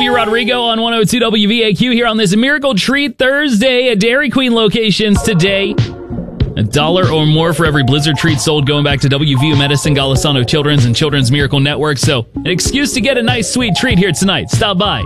Olivia Rodrigo on 102 WVAQ here on this Miracle Treat Thursday at Dairy Queen locations today. $1 or more for every Blizzard treat sold, going back to WVU Medicine, Golisano Children's, and Children's Miracle Network. So an excuse to get a nice sweet treat here tonight. Stop by.